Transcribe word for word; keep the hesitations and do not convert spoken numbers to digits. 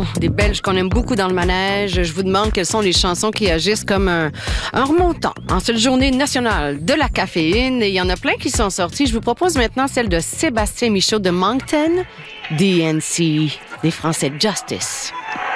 des Belges qu'on aime beaucoup dans le manège. Je vous demande quelles sont les chansons qui agissent comme un, un remontant en cette journée nationale de la caféine. Et il y en a plein qui sont sortis. Je vous propose maintenant celle de Sébastien Michaud de Moncton, D N C, des Français Justice.